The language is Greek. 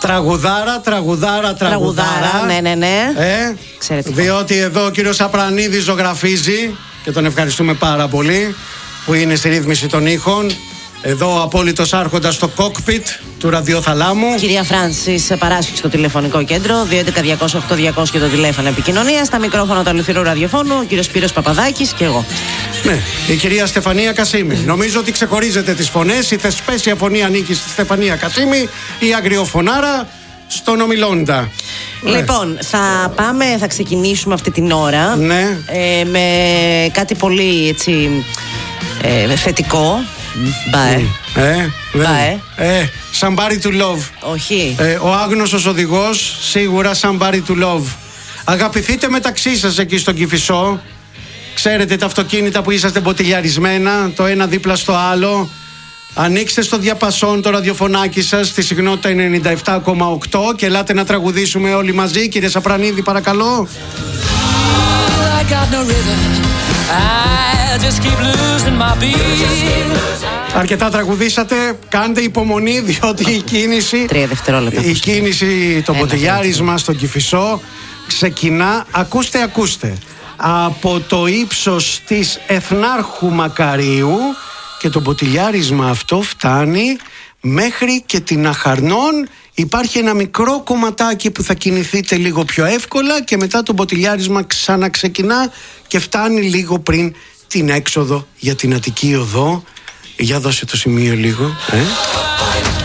Τραγουδάρα, ναι. Διότι εδώ ο κύριος Απρανίδης ζωγραφίζει και τον ευχαριστούμε πάρα πολύ που είναι στη ρύθμιση των ήχων. Εδώ ο απόλυτος άρχοντας στο κόκπιτ του ραδιοθαλάμου. Κυρία Φράνσις παράσχει στο τηλεφωνικό κέντρο 211-200-8200 και το τηλέφωνο επικοινωνία. Στα μικρόφωνα του αληθινού ραδιοφώνου ο κύριος Σπύρος Παπαδάκης και εγώ. Ναι, η κυρία Στεφανία Κασίμη. Νομίζω ότι ξεχωρίζετε τις φωνές. Η θεσπέσια φωνή ανήκει στη Στεφανία Κασίμη, η αγριοφωνάρα στον ομιλώντα. Λοιπόν, θα ξεκινήσουμε αυτή την ώρα με κάτι πολύ έτσι θετικό. Somebody to love. Όχι. Ο άγνωστος οδηγός, σίγουρα somebody to love. Αγαπηθείτε μεταξύ σας εκεί στον Κηφισό. Ξέρετε τα αυτοκίνητα που είσαστε μποτιλιαρισμένα, το ένα δίπλα στο άλλο. Ανοίξτε στο διαπασόν το ραδιοφωνάκι σας στη συχνότητα 97,8 και ελάτε να τραγουδήσουμε όλοι μαζί. Κύριε Σαπρανίδη, παρακαλώ. Αρκετά τραγουδήσατε. Κάντε υπομονή, διότι η κίνηση 3 δευτερόλεπτα. Η κίνηση, το μποτιλιάρισμα στον Κηφισό ξεκινά. Ακούστε. Από το ύψος της Εθνάρχου Μακαρίου και το μποτιλιάρισμα αυτό φτάνει μέχρι και την Αχαρνών. Υπάρχει ένα μικρό κομματάκι που θα κινηθείτε λίγο πιο εύκολα και μετά το μποτιλιάρισμα ξαναξεκινά και φτάνει λίγο πριν την έξοδο για την Αττική Οδό. Για δώσε το σημείο λίγο.